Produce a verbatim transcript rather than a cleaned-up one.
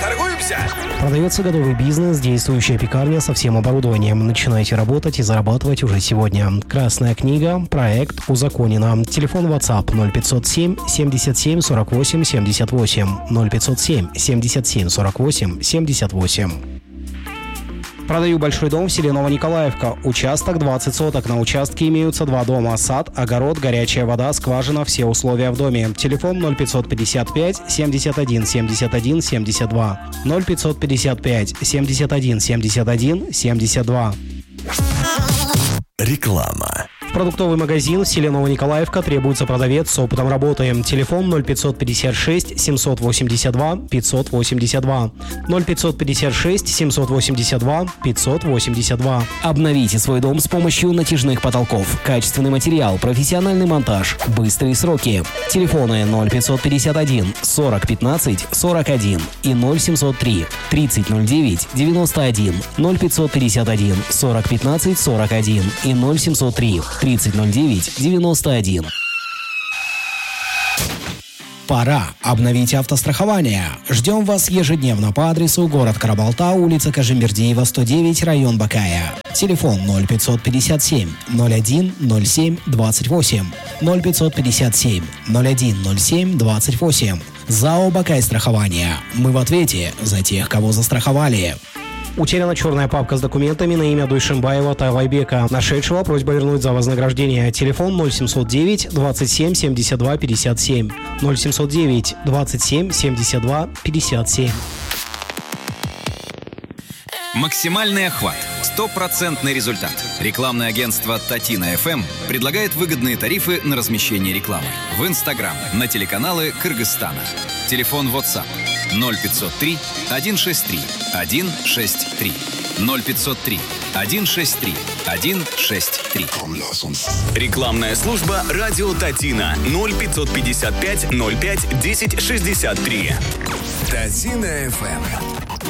Поторгуемся? Продается готовый бизнес, действующая пекарня со всем оборудованием. Начинайте работать и зарабатывать уже сегодня. Красная книга. Проект узаконено. Телефон WhatsApp ноль пятьсот семь семьдесят семь сорок восемь семьдесят восемь. ноль пятьсот семь семьдесят семь сорок восемь семьдесят восемь. Продаю большой дом в селе Новониколаевка. Участок двадцать соток. На участке имеются два дома. Сад, огород, горячая вода, скважина, все условия в доме. Телефон ноль пятьсот пятьдесят пять семьдесят один семьдесят один семьдесят два. ноль пятьсот пятьдесят пять семьдесят один семьдесят один семьдесят два. Реклама. В продуктовый магазин в селе Новониколаевка требуется продавец с опытом работы. Телефон ноль пятьсот пятьдесят шесть семьсот восемьдесят два пятьсот восемьдесят два. ноль пятьсот пятьдесят шесть семьсот восемьдесят два пятьсот восемьдесят два. Обновите свой дом с помощью натяжных потолков. Качественный материал, профессиональный монтаж, быстрые сроки. Телефоны ноль пятьсот пятьдесят один сорок пятнадцать сорок один и ноль семьсот три тридцать ноль девять девяносто один. ноль пятьсот пятьдесят один сорок пятнадцать сорок один и ноль семьсот три тридцать ноль девять девяносто один. Пора обновить автострахование. Ждем вас ежедневно по адресу город Карабалта, улица Кажимбердиева, сто девять, район Бакая. Телефон ноль пятьсот пятьдесят семь ноль один ноль семь двадцать восемь. ноль пятьсот пятьдесят семь ноль один ноль семь двадцать восемь. ЗАО «Бакай страхование». Мы в ответе за тех, кого застраховали. Утеряна черная папка с документами на имя Дуйшенбаева Тайвайбека. Нашедшего просьба вернуть за вознаграждение. Телефон ноль семьсот девять двадцать семь семьдесят два пятьдесят семь. ноль семьсот девять двадцать семь семьдесят два пятьдесят семь. Максимальный охват. Стопроцентный результат. Рекламное агентство Татина эф эм предлагает выгодные тарифы на размещение рекламы в Инстаграм, на телеканалы Кыргызстана. Телефон WhatsApp ноль пятьсот три сто шестьдесят три сто шестьдесят три. ноль пятьсот три сто шестьдесят три сто шестьдесят три. Рекламная служба «Радио Татина» ноль пятьсот пятьдесят пять ноль пять десять шестьдесят три. Татина эф эм.